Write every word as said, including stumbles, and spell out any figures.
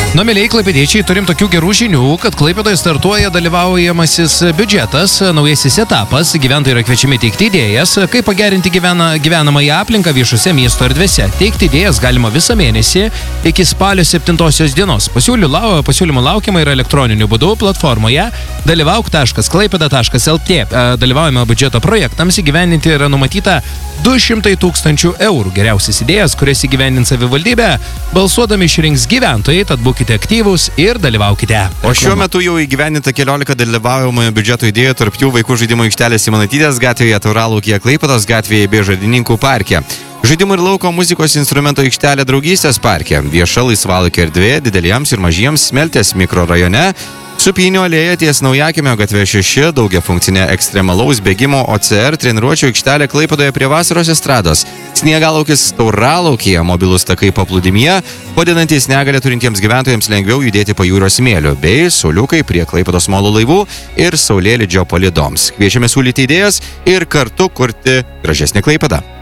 Nu, mėlyjei klaipėdiečiai, turim tokių gerų žinių, kad Klaipėdoje startuoja dalyvaujamasis biudžetas, naujasis etapas, gyventojai yra kviečiami teikti idėjas, kaip pagerinti gyvena, gyvenamąją aplinką viešose miesto erdvėse. Teikti idėjas galima visą mėnesį iki spalio septintosios dienos. Pasiūlymų, pasiūlymų laukiama ir elektroniniu būdu platformoje dalyvauk taškas klaipėda taškas lt. Dalyvaujame biudžeto projektams įgyvendinti yra numatyta du šimtai tūkstančių eurų. Geriausias idėjas, kurias įgyvendins savivaldybė, balsuodami išrinks gyventojai, tad būkite aktyvūs ir dalyvaukite. O šiuo metu jau įgyvendinta keliolika dalyvaujamojo biudžeto idėjų, tarp jų vaikų žaidimo aikštelės Simanaitytės gatvėje, Tauralaukyje Klaipėdos gatvėje bei Žadininkų parke. Žaidimų ir lauko muzikos instrumento aikštelė Draugystės parke, vieša laisvalaikio erdvė dideliems ir mažiems Smeltės mikrorajone, Supynių alėja ties Naujakimio gatvė šeši, daugiafunkcinė ekstremalaus bėgimo O C R treniruočio aikštelė Klaipėdoje prie Vasaros estrados, Sniegalaukis Tauralaukyje, mobilūs takai paplūdimyje, padedantys negalią turintiems gyventojams lengviau judėti pajūrio smėliu, bei sauliukai prie Klaipėdos molo laivų ir saulėlydžio palydoms. Kviečiame siūlyti idėjas ir kartu kurti gražesnį Klaipėdą.